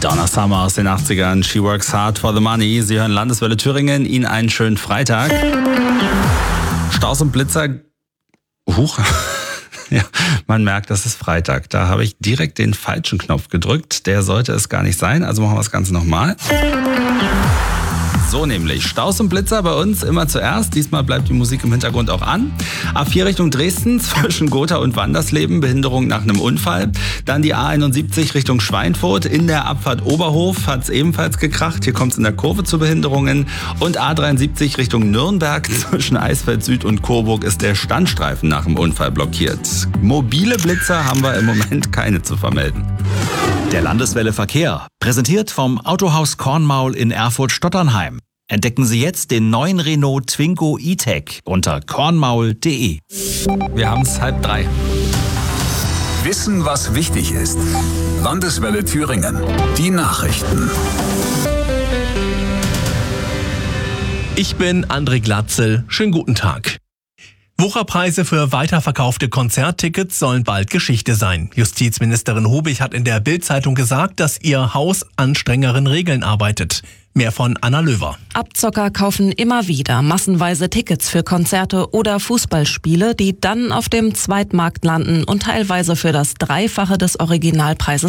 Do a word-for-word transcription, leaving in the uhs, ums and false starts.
Donna Summer aus den achtzigern, She Works Hard for the Money. Sie hören Landeswelle Thüringen, Ihnen einen schönen Freitag. Staus und Blitzer, huch, ja, man merkt, das ist Freitag. Da habe ich direkt den falschen Knopf gedrückt. Der sollte es gar nicht sein, also machen wir das Ganze nochmal. So nämlich, Staus und Blitzer bei uns immer zuerst. Diesmal bleibt die Musik im Hintergrund auch an. A vier Richtung Dresden, zwischen Gotha und Wandersleben, Behinderung nach einem Unfall. Dann die A einundsiebzig Richtung Schweinfurt. In der Abfahrt Oberhof hat es ebenfalls gekracht. Hier kommt es in der Kurve zu Behinderungen. Und A dreiundsiebzig Richtung Nürnberg, zwischen Eisfeld Süd und Coburg ist der Standstreifen nach dem Unfall blockiert. Mobile Blitzer haben wir im Moment keine zu vermelden. Der Landeswelle Verkehr, präsentiert vom Autohaus Kornmaul in Erfurt-Stotternheim. Entdecken Sie jetzt den neuen Renault Twingo E-Tech unter kornmaul punkt de. Wir haben es halb drei. Wissen, was wichtig ist. Landeswelle Thüringen. Die Nachrichten. Ich bin André Glatzel. Schönen guten Tag. Wucherpreise für weiterverkaufte Konzerttickets sollen bald Geschichte sein. Justizministerin Hobig hat in der Bild-Zeitung gesagt, dass ihr Haus an strengeren Regeln arbeitet. Mehr von Anna Löwer. Abzocker kaufen immer wieder massenweise Tickets für Konzerte oder Fußballspiele, die dann auf dem Zweitmarkt landen und teilweise für das Dreifache des Originalpreises